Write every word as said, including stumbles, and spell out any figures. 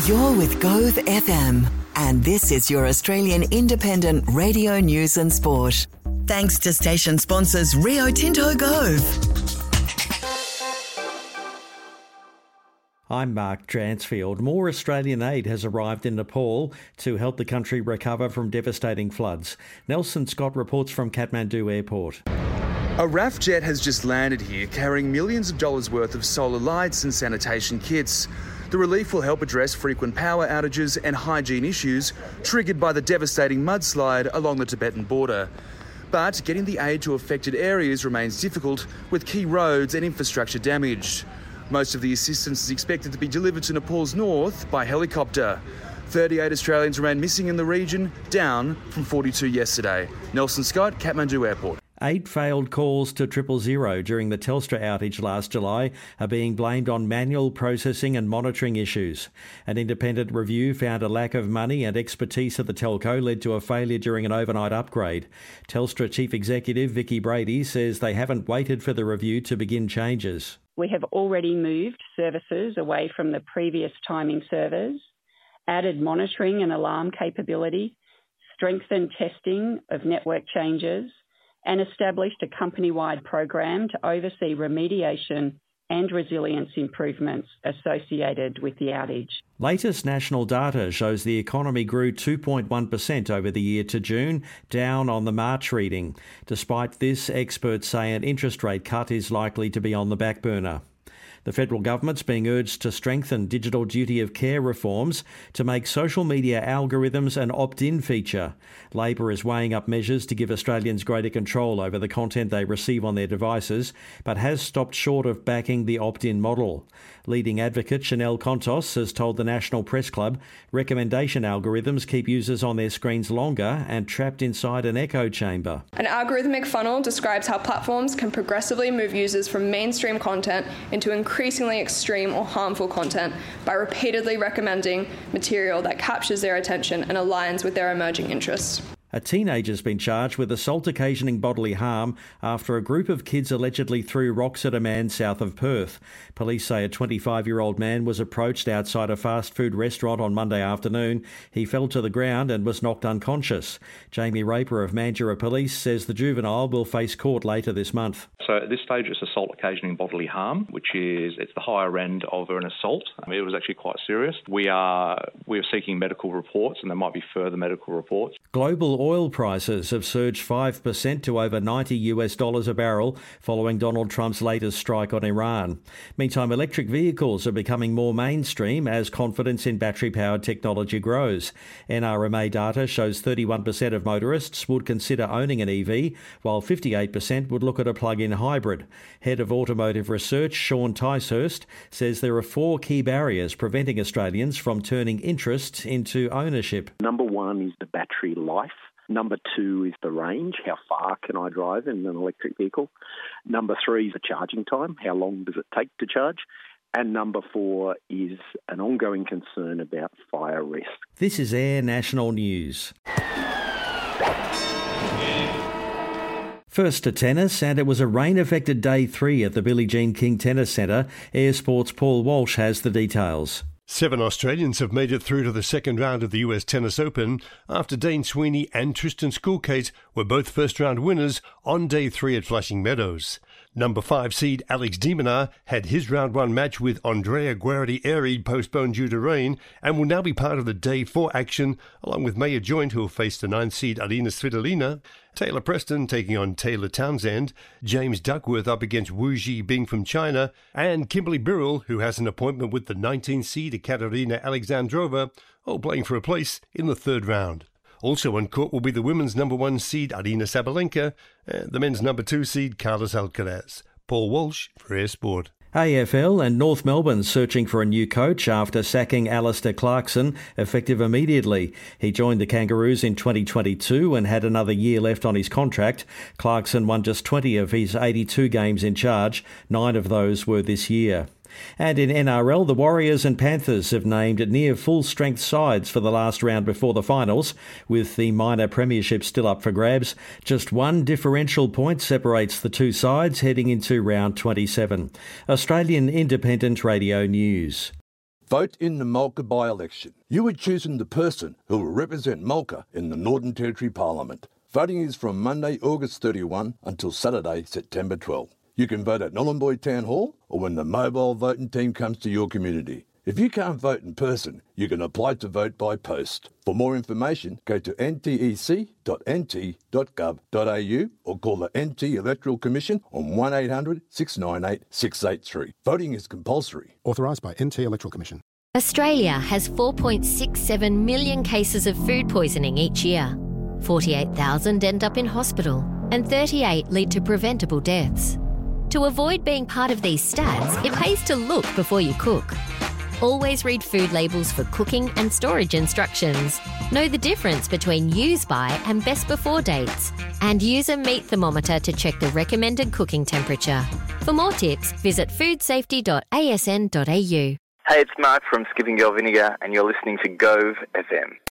You're with Gove F M, and this is your Australian independent radio news and sport. Thanks to station sponsors Rio Tinto Gove. I'm Mark Dransfield. More Australian aid has arrived in Nepal to help the country recover from devastating floods. Nelson Scott reports from Kathmandu Airport. A R A F jet has just landed here carrying millions of dollars worth of solar lights and sanitation kits. The relief will help address frequent power outages and hygiene issues triggered by the devastating mudslide along the Tibetan border. But getting the aid to affected areas remains difficult, with key roads and infrastructure damaged. Most of the assistance is expected to be delivered to Nepal's north by helicopter. thirty-eight Australians remain missing in the region, down from forty-two yesterday. Nelson Scott, Kathmandu Airport. Eight failed calls to triple zero during the Telstra outage last July are being blamed on manual processing and monitoring issues. An independent review found a lack of money and expertise at the telco led to a failure during an overnight upgrade. Telstra Chief Executive Vicky Brady says they haven't waited for the review to begin changes. We have already moved services away from the previous timing servers, added monitoring and alarm capability, strengthened testing of network changes, and established a company-wide program to oversee remediation and resilience improvements associated with the outage. Latest national data shows the economy grew two point one percent over the year to June, down on the March reading. Despite this, experts say an interest rate cut is likely to be on the back burner. The federal government's being urged to strengthen digital duty of care reforms to make social media algorithms an opt-in feature. Labor is weighing up measures to give Australians greater control over the content they receive on their devices, but has stopped short of backing the opt-in model. Leading advocate Chanel Contos has told the National Press Club recommendation algorithms keep users on their screens longer and trapped inside an echo chamber. An algorithmic funnel describes how platforms can progressively move users from mainstream content into increasingly extreme or harmful content by repeatedly recommending material that captures their attention and aligns with their emerging interests. A teenager's been charged with assault occasioning bodily harm after a group of kids allegedly threw rocks at a man south of Perth. Police say a twenty-five-year-old man was approached outside a fast food restaurant on Monday afternoon. He fell to the ground and was knocked unconscious. Jamie Raper of Mandurah Police says the juvenile will face court later this month. So at this stage it's assault occasioning bodily harm, which is it's the higher end of an assault. I mean, it was actually quite serious. We are we are seeking medical reports, and there might be further medical reports. Global oil prices have surged five percent to over ninety US dollars a barrel following Donald Trump's latest strike on Iran. Meantime, electric vehicles are becoming more mainstream as confidence in battery-powered technology grows. N R M A data shows thirty-one percent of motorists would consider owning an E V, while fifty-eight percent would look at a plug-in hybrid. Head of Automotive Research, Sean Ticehurst, says there are four key barriers preventing Australians from turning interest into ownership. Number one is the battery life. Number two is the range. How far can I drive in an electric vehicle? Number three is the charging time. How long does it take to charge? And number four is an ongoing concern about fire risk. This is Air National News. First to tennis, and it was a rain-affected day three at the Billie Jean King Tennis Centre. Air Sports' Paul Walsh has the details. Seven Australians have made it through to the second round of the U S Tennis Open after Dane Sweeney and Tristan Schoolcase were both first-round winners on day three at Flushing Meadows. Number five seed Alex de Minaur had his round one match with Andrea Guerrieri postponed due to rain and will now be part of the day four action, along with Maya Joint, who will face the nine seed Alina Svitolina, Taylor Preston taking on Taylor Townsend, James Duckworth up against Wu Zhibing from China, and Kimberly Birrell, who has an appointment with the nineteen seed Ekaterina Alexandrova, all playing for a place in the third round. Also on court will be the women's number one seed Arina Sabalenka and the men's number two seed Carlos Alcaraz. Paul Walsh for Air Sport. A F L and North Melbourne searching for a new coach after sacking Alistair Clarkson, effective immediately. He joined the Kangaroos in twenty twenty-two and had another year left on his contract. Clarkson won just twenty of his eighty-two games in charge. Nine of those were this year. And in N R L, the Warriors and Panthers have named near full-strength sides for the last round before the finals, with the minor premiership still up for grabs. Just one differential point separates the two sides heading into round twenty-seven. Australian Independent Radio News. Vote in the Mulga by-election. You are choosing the person who will represent Mulga in the Northern Territory Parliament. Voting is from Monday, August thirty-first until Saturday, September twelfth. You can vote at Nhulunbuy Town Hall or when the mobile voting team comes to your community. If you can't vote in person, you can apply to vote by post. For more information, go to n t e c dot n t dot gov dot a u or call the N T Electoral Commission on one eight hundred six nine eight six eight three. Voting is compulsory. Authorised by N T Electoral Commission. Australia has four point six seven million cases of food poisoning each year. forty-eight thousand end up in hospital and thirty-eight lead to preventable deaths. To avoid being part of these stats, it pays to look before you cook. Always read food labels for cooking and storage instructions. Know the difference between use by and best before dates. And use a meat thermometer to check the recommended cooking temperature. For more tips, visit food safety dot a s n dot a u. Hey, it's Mark from Skipping Girl Vinegar and you're listening to Gove F M.